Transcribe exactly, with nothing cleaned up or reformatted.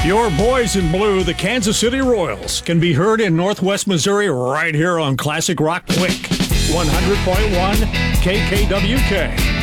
Your boys in blue, the Kansas City Royals, can be heard in Northwest Missouri right here on Classic Rock Quick. one hundred point one K K W K.